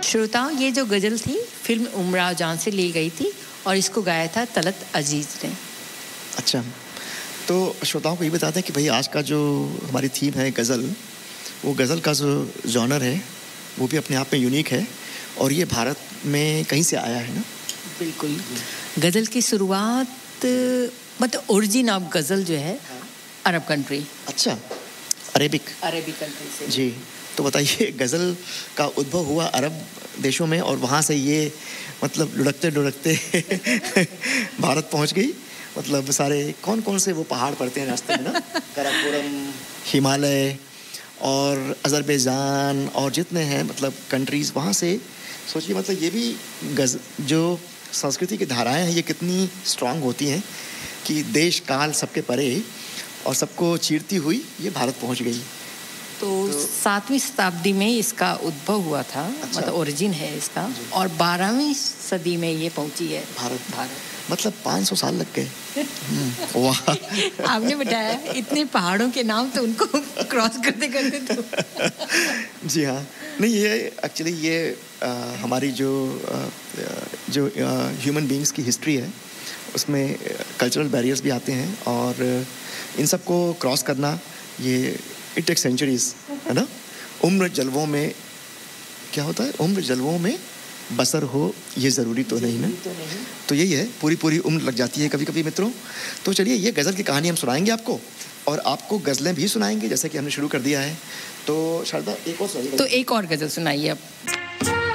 श्रोताओं, ये जो गज़ल थी फिल्म उमराव जान से ली गई थी और इसको गाया था तलत अजीज़ ने। अच्छा, तो श्रोताओं को ये बताते हैं कि भाई आज का जो हमारी थीम है गज़ल, वो गज़ल का जो जॉनर है वो भी अपने आप में यूनिक है और ये भारत में कहीं से आया है ना? बिल्कुल। गज़ल की शुरुआत मतलब ओरिजिन ऑफ गज़ल जो है अरब कंट्री। अच्छा, अरेबिक कंट्री से। जी, तो बताइए गज़ल का उद्भव हुआ अरब देशों में और वहाँ से ये मतलब लुढ़कते-लुढ़कते भारत पहुँच गई। मतलब सारे कौन-कौन से वो पहाड़ पड़ते हैं रास्ते में ना? काराकोरम, हिमालय और अज़रबैजान और जितने हैं मतलब कंट्रीज़ वहाँ से सोचिए मतलब ये भी जो संस्कृति की धाराएं हैं ये कितनी स्ट्रांग होती हैं कि देश काल सबके परे और सबको चीरती हुई ये भारत पहुंच गई। तो 7वीं शताब्दी में इसका उद्भव हुआ था। अच्छा। मतलब ओरिजिन है इसका और 12वीं सदी में ये पहुंची है भारत। मतलब 500 साल लग गए। वाह। आपने बताया इतने पहाड़ों के नाम तो उनको क्रॉस करते तो जी हाँ, नहीं ये एक्चुअली ये हमारी जो ह्यूमन बीइंग्स की हिस्ट्री है उसमें कल्चरल बैरियर्स भी आते हैं और इन सब को क्रॉस करना ये इट टेक सेंचुरीज है ना। उम्र जलवों में क्या होता है, उम्र जलवों में बसर हो ये ज़रूरी तो नहीं ना। तो यही है, पूरी उम्र लग जाती है कभी-कभी मित्रों। तो चलिए ये गज़ल की कहानी हम सुनाएंगे आपको और आपको गज़लें भी सुनाएंगे जैसे कि हमने शुरू कर दिया है। तो शारदा एक और सुनाइए। तो एक और गज़ल सुनाइए अब।